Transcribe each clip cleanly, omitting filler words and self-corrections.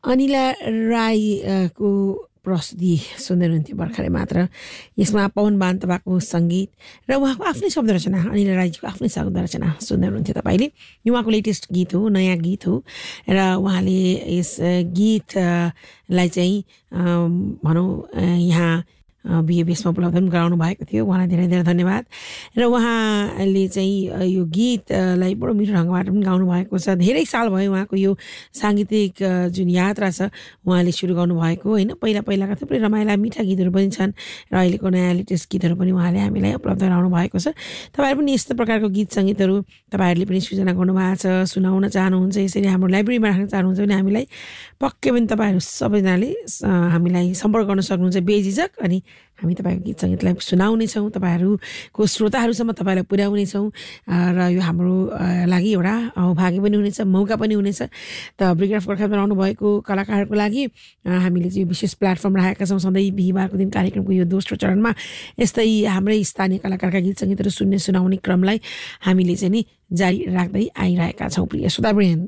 अनिला राईको प्रस्तुति सुन्दै हुनुहुन्थ्यो भर्खरै मात्र। यसमा पवन बान्तवाको सङ्गीत र उहाँको आफ्नै शब्द रचना, अनिला राईजीको आफ्नै शब्द रचना सुन्दै हुनुहुन्थ्यो तपाईँले। यो उहाँको लेटेस्ट गीत हो, नयाँ गीत हो र उहाँले यस गीतलाई चाहिँ भनौँ यहाँ बिएबीएसमा उपलब्ध पनि गराउनु भएको थियो। उहाँलाई धेरै धेरै धन्यवाद। र उहाँले चाहिँ यो गीतलाई बडो मिठो ढङ्गबाट पनि गाउनु भएको छ। धेरै साल भयो उहाँको यो साङ्गीतिक जुन यात्रा छ उहाँले सुरु गर्नुभएको होइन। पहिलाका थुप्रै रमाइला मिठा गीतहरू पनि छन् र अहिलेको नयाँ लेटेस्ट गीतहरू पनि उहाँले हामीलाई उपलब्ध गराउनु भएको छ। तपाईँहरू पनि यस्तो प्रकारको गीत सङ्गीतहरू तपाईँहरूले पनि सृजना गर्नुभएको छ, सुनाउन चाहनुहुन्छ, यसरी हाम्रो लाइब्रेरीमा राख्न चाहनुहुन्छ भने हामीलाई पक्कै पनि तपाईँहरू सबैजनाले हामीलाई सम्पर्क गर्न सक्नुहुन्छ बेझिझक। अनि हामी तपाईँको गीत सङ्गीतलाई सुनाउनेछौँ, तपाईँहरूको श्रोताहरूसम्म तपाईँलाई पुर्याउनेछौँ र यो हाम्रो लागि एउटा भाग्य पनि हुनेछ, मौका पनि हुनेछ। त ब्रिगेड अफ गोर्खा बनाउनु भएको कलाकारहरूको लागि हामीले चाहिँ विशेष प्लेटफर्म राखेका छौँ। सधैँ बिहिबारको दिन कार्यक्रमको यो दोस्रो चरणमा यस्तै हाम्रै स्थानीय कलाकारका गीत सङ्गीतहरू सुनाउने क्रमलाई हामीले चाहिँ नि जारी राख्दै आइरहेका छौँ प्रिय श्रोतावृन्द।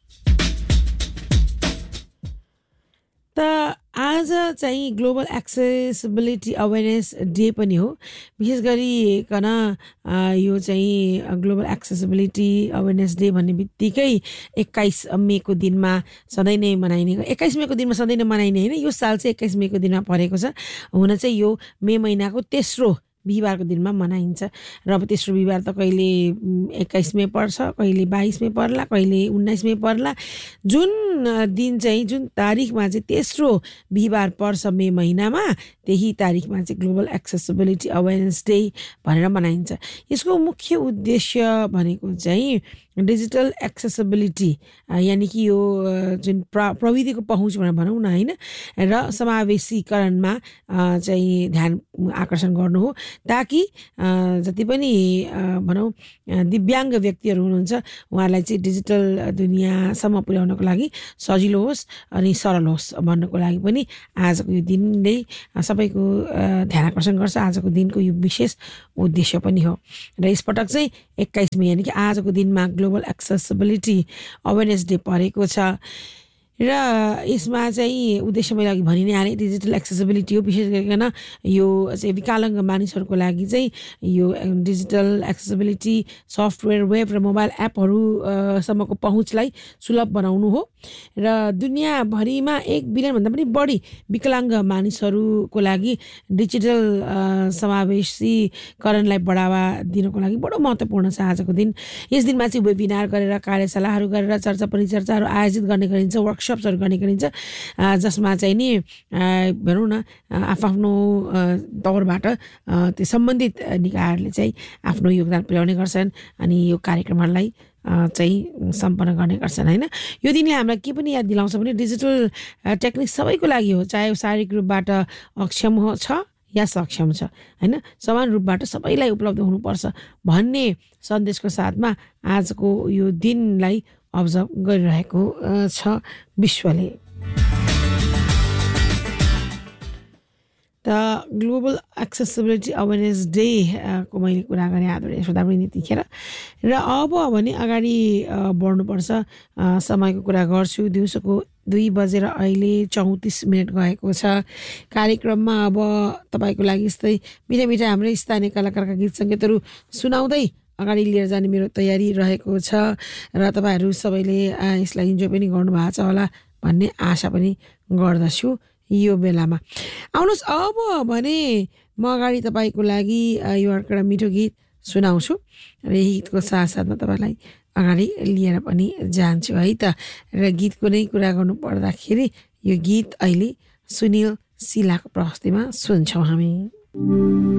त आज चाहिँ ग्लोबल एक्सेसिबिलिटी अवेरनेस डे पनि हो। विशेष गरिकन यो चाहिँ ग्लोबल एक्सेसिबिलिटी अवेरनेस डे भन्ने बित्तिकै 21 मेको दिनमा सधैँ नै मनाइने, 21 मेको दिनमा सधैँ नै मनाइने होइन, यो साल चाहिँ 21 मेको दिनमा परेको छ। हुन चाहिँ यो मे महिनाको तेस्रो बिहिबारको दिनमा मनाइन्छ र अब तेस्रो बिहिबार त कहिले 21 मे पर्छ, कहिले 22 मे पर्ला, कहिले 19 मे पर्ला। जुन दिन चाहिँ जुन तारिखमा चाहिँ तेस्रो बिहिबार पर्छ मे महिनामा त्यही तारिखमा चाहिँ ग्लोबल एक्सेसिबिलिटी अवेरनेस डे भनेर मनाइन्छ। यसको मुख्य उद्देश्य भनेको चाहिँ डिजिटल एक्सेसिबिलिटी यानि कि यो जुन प्रविधिको पहुँच भनेर भनौँ न होइन, र समावेशीकरणमा चाहिँ ध्यान आकर्षण गर्नु हो ताकि जति पनि भनौँ दिव्याङ्ग व्यक्तिहरू हुनुहुन्छ उहाँहरूलाई चाहिँ डिजिटल दुनियाँसम्म पुर्याउनको लागि सजिलो होस् अनि सरल होस् भन्नको लागि पनि आजको यो दिनले सबैको ध्यान आकर्षण गर्छ। आजको दिनको यो विशेष उद्देश्य पनि हो र यसपटक चाहिँ 21 मे यानि कि आजको दिनमा ग्लोबल एक्सेसिबिलिटी अवेरनेस डे परेको छ र यसमा चाहिँ उद्देश्य मैले अघि भनि नै हालेँ, डिजिटल एक्सेसिबिलिटी हो। विशेष गरिकन यो चाहिँ विकलाङ्ग मानिसहरूको लागि चाहिँ यो डिजिटल एक्सेसिबिलिटी सफ्टवेयर, वेब र मोबाइल एपहरूसम्मको पहुँचलाई सुलभ बनाउनु हो र दुनियाँभरिमा 1 बिलियनभन्दा पनि बढी विकलाङ्ग मानिसहरूको लागि डिजिटल समावेशीकरणलाई बढावा दिनको लागि बडो महत्त्वपूर्ण छ आजको दिन। यस दिनमा चाहिँ वेबिनार गरेर, कार्यशालाहरू गरेर, चर्चा परिचर्चाहरू आयोजित गर्ने गरिन्छ, वर्कसप्सहरू गर्ने गरिन्छ, जसमा चाहिँ नि भनौँ न आफ्नो तौरबाट त्यो सम्बन्धित निकायहरूले चाहिँ आफ्नो योगदान पुर्याउने गर्छन् अनि यो कार्यक्रमहरूलाई चाहिँ सम्पन्न गर्ने गर्छन् होइन। यो दिनले हामीलाई के पनि याद दिलाउँछ भने डिजिटल टेक्निक सबैको लागि हो, चाहे शारीरिक रूपबाट अक्षम छ या सक्षम छ होइन, समान रूपबाट सबैलाई उपलब्ध हुनुपर्छ भन्ने सन्देशको साथमा आजको यो दिनलाई अब्जर्भ गरिरहेको छ विश्वले। त ग्लोबल एक्सेसिबिलिटी अवेरनेस डे को मैले कुरा गरेँ आदरणीय श्रोतावृन्द यतिखेर र अब भने अगाडि बढ्नुपर्छ। समयको कुरा गर्छु, दिउँसोको 2 बजेर अहिले 34 मिनट गएको छ। कार्यक्रममा अब तपाईँको लागि यस्तै मिठा मिठा हाम्रै स्थानीय कलाकारका गीत सङ्गीतहरू सुनाउँदै अगाडि लिएर जाने मेरो तयारी रहेको छ र तपाईँहरू सबैले यसलाई इन्जोय पनि गर्नुभएको छ होला भन्ने आशा पनि गर्दछु यो बेलामा। आउनुहोस् अब भने म अगाडि तपाईँको लागि यो अर्को मिठो गीत सुनाउँछु र यही गीतको साथसाथमा तपाईँलाई अगाडि लिएर पनि जान्छु है त। र गीतको नै कुरा गर्नु पर्दाखेरि यो गीत अहिले सुनिल सिलाको प्रस्तुतिमा सुन्छौँ हामी।